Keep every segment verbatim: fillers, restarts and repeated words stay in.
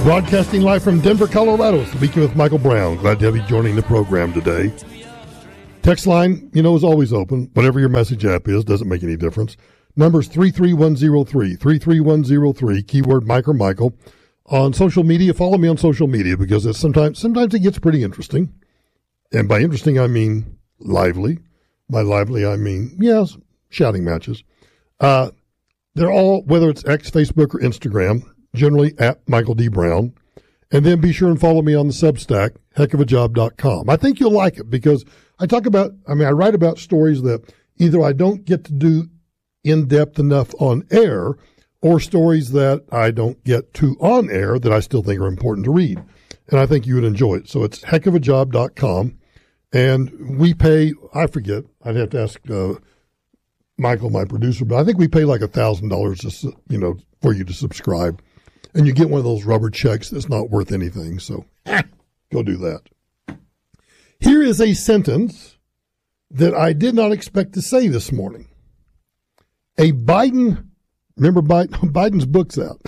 Broadcasting live from Denver, Colorado. Speaking with Michael Brown. Glad to have you joining the program today. Text line, you know, is always open. Whatever your message app is, doesn't make any difference. Number's three three one zero three, three three one zero three, keyword Mike or Michael. On social media, follow me on social media because it's sometimes sometimes it gets pretty interesting. And by interesting, I mean lively. By lively, I mean, yes, shouting matches. Uh, they're all, whether it's X, Facebook, or Instagram, generally at Michael D. Brown. And then be sure and follow me on the Substack, heck of a job dot com. I think you'll like it because I talk about, I mean, I write about stories that either I don't get to do in-depth enough on air or stories that I don't get to on air that I still think are important to read. And I think you would enjoy it. So it's heck of a job dot com. And we pay, I forget, I'd have to ask uh, Michael, my producer, but I think we pay like one thousand dollars just, you know, for you to subscribe. And you get one of those rubber checks that's not worth anything. So go do that. Here is a sentence that I did not expect to say this morning. A Biden, remember Biden, Biden's book's out.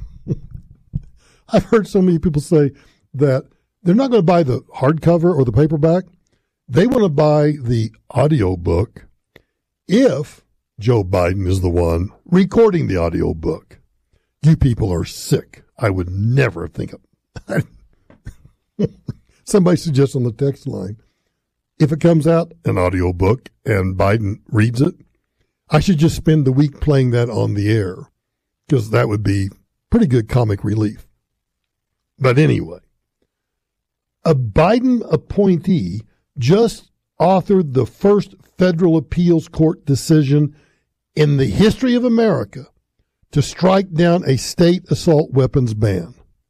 I've heard so many people say that they're not going to buy the hardcover or the paperback. They want to buy the audio book if Joe Biden is the one recording the audio book. You people are sick. I would never think of Somebody suggests on the text line, if it comes out an audio book and Biden reads it, I should just spend the week playing that on the air because that would be pretty good comic relief. But anyway, a Biden appointee just authored the first federal appeals court decision in the history of America to strike down a state assault weapons ban.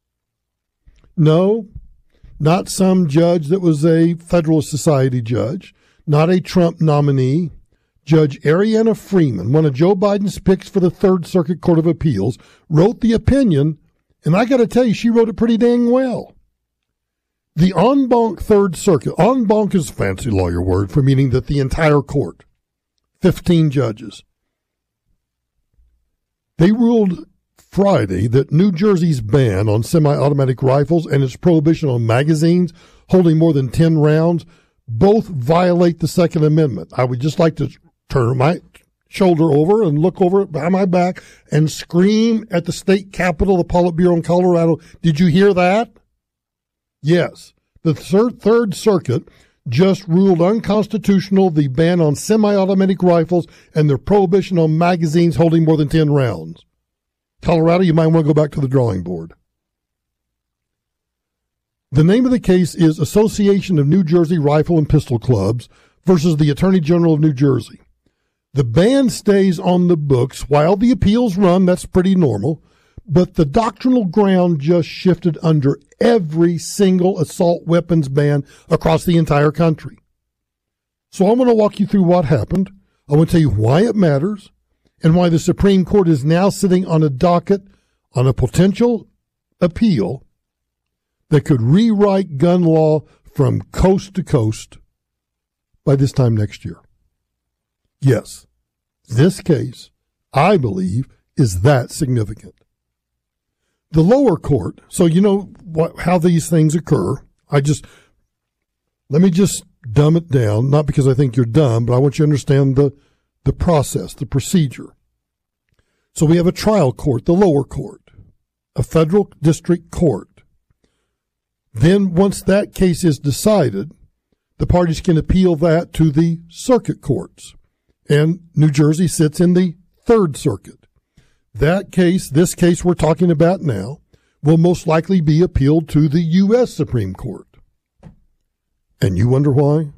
No, not some judge that was a Federalist Society judge, not a Trump nominee. Judge Arianna Freeman, one of Joe Biden's picks for the Third Circuit Court of Appeals, wrote the opinion, and I got to tell you, she wrote it pretty dang well. The en banc Third Circuit, en banc is a fancy lawyer word for meaning that the entire court, fifteen judges, they ruled Friday that New Jersey's ban on semi-automatic rifles and its prohibition on magazines holding more than ten rounds both violate the Second Amendment. I would just like to turn my shoulder over and look over behind my back and scream at the state capitol, the Politburo in Colorado. Did you hear that? Yes. The third, third Circuit just ruled unconstitutional the ban on semi-automatic rifles and the prohibition on magazines holding more than ten rounds. Colorado, you might want to go back to the drawing board. The name of the case is Association of New Jersey Rifle and Pistol Clubs versus the Attorney General of New Jersey. The ban stays on the books while the appeals run. That's pretty normal. But the doctrinal ground just shifted under every single assault weapons ban across the entire country. So I'm going to walk you through what happened. I want to tell you why it matters and why the Supreme Court is now sitting on a docket on a potential appeal that could rewrite gun law from coast to coast by this time next year. Yes, this case, I believe, is that significant. The lower court, so you know what, how these things occur. I just, let me just dumb it down, not because I think you're dumb, but I want you to understand the, the process, the procedure. So we have a trial court, the lower court, a federal district court. Then once that case is decided, the parties can appeal that to the circuit courts. And New Jersey sits in the Third Circuit. That case, this case we're talking about now, will most likely be appealed to the U S Supreme Court. And you wonder why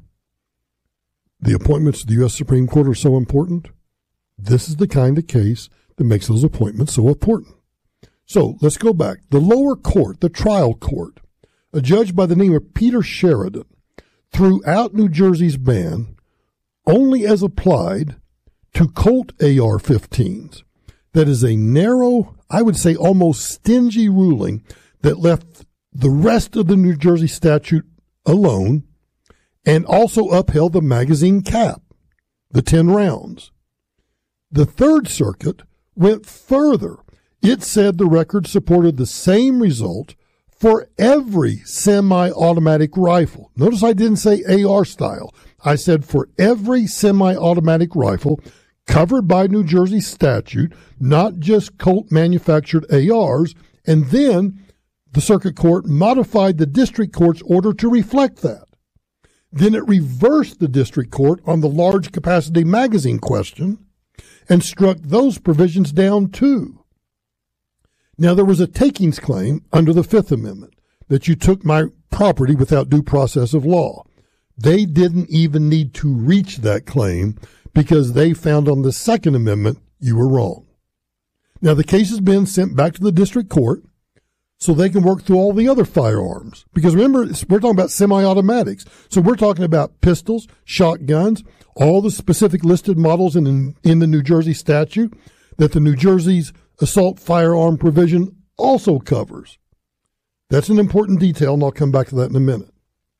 the appointments to the U S Supreme Court are so important? This is the kind of case that makes those appointments so important. So let's go back. The lower court, the trial court, a judge by the name of Peter Sheridan, threw out New Jersey's ban only as applied to Colt A R fifteens. That is a narrow, I would say almost stingy ruling that left the rest of the New Jersey statute alone and also upheld the magazine cap, the ten rounds. The Third Circuit went further. It said the record supported the same result for every semi-automatic rifle. Notice I didn't say A R style. I said for every semi-automatic rifle covered by New Jersey statute, not just Colt manufactured A Rs, and then the circuit court modified the district court's order to reflect that. Then it reversed the district court on the large capacity magazine question and struck those provisions down too. Now, there was a takings claim under the Fifth Amendment that you took my property without due process of law. They didn't even need to reach that claim because they found on the Second Amendment you were wrong. Now, the case has been sent back to the district court so they can work through all the other firearms. Because remember, we're talking about semi-automatics. So we're talking about pistols, shotguns, all the specific listed models in, in the New Jersey statute that the New Jersey's assault firearm provision also covers. That's an important detail, and I'll come back to that in a minute.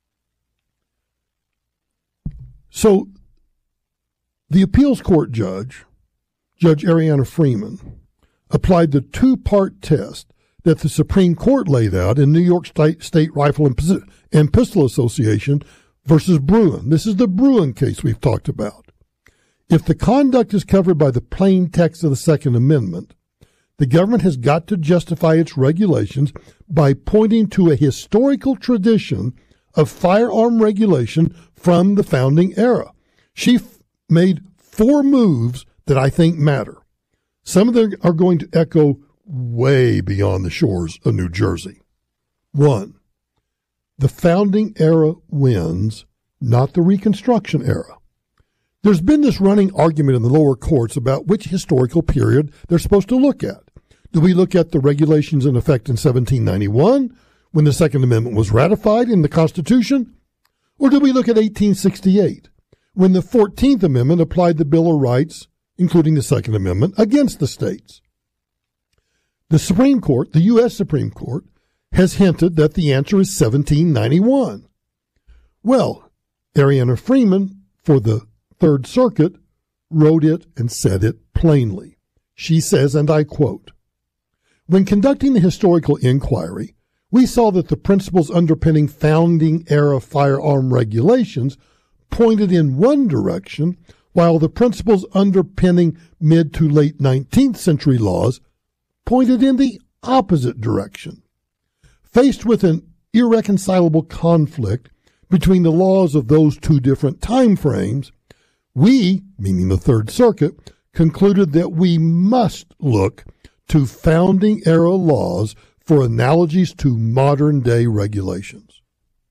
So the appeals court judge, Judge Ariana Freeman, applied the two-part test that the Supreme Court laid out in New York State, State Rifle and, and Pistol Association versus Bruin. This is the Bruin case we've talked about. If the conduct is covered by the plain text of the Second Amendment, the government has got to justify its regulations by pointing to a historical tradition of firearm regulation from the founding era. She f- made four moves that I think matter. Some of them are going to echo way beyond the shores of New Jersey. One, the founding era wins, not the Reconstruction era. There's been this running argument in the lower courts about which historical period they're supposed to look at. Do we look at the regulations in effect in seventeen ninety-one, when the Second Amendment was ratified in the Constitution? Or do we look at eighteen sixty-eight, when the fourteenth Amendment applied the Bill of Rights, including the Second Amendment, against the states? The Supreme Court, the U S Supreme Court, has hinted that the answer is seventeen ninety-one. Well, Ariana Freeman, for the Third Circuit, wrote it and said it plainly. She says, and I quote, "When conducting the historical inquiry, we saw that the principles underpinning founding-era firearm regulations pointed in one direction, while the principles underpinning mid to late nineteenth century laws pointed in the opposite direction. Faced with an irreconcilable conflict between the laws of those two different time frames, we, meaning the Third Circuit, concluded that we must look to founding-era laws for analogies to modern-day regulations."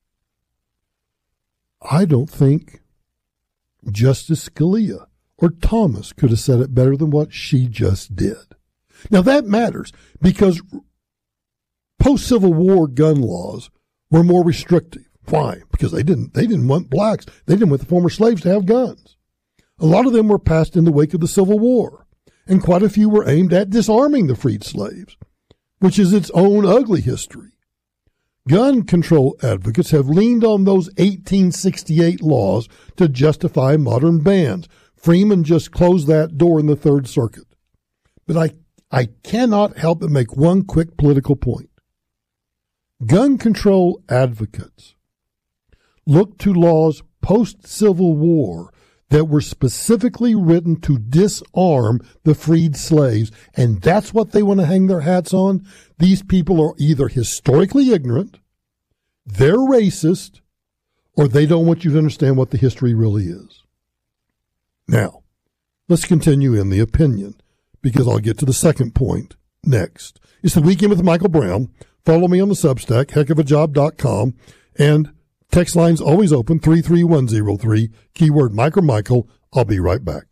I don't think Justice Scalia or Thomas could have said it better than what she just did. Now, that matters because post-Civil War gun laws were more restrictive. Why? Because they didn't, they didn't want blacks. They didn't want the former slaves to have guns. A lot of them were passed in the wake of the Civil War, and quite a few were aimed at disarming the freed slaves, which is its own ugly history. Gun control advocates have leaned on those eighteen sixty-eight laws to justify modern bans. Freeman just closed that door in the Third Circuit. But I, I cannot help but make one quick political point. Gun control advocates look to laws post-Civil War that were specifically written to disarm the freed slaves, and that's what they want to hang their hats on. These people are either historically ignorant, they're racist, or they don't want you to understand what the history really is. Now, let's continue in the opinion, because I'll get to the second point next. It's the Weekend with Michael Brown. Follow me on the Substack, heck of a job dot com, and text line's always open, three three one zero three, keyword Mike or Michael. I'll be right back.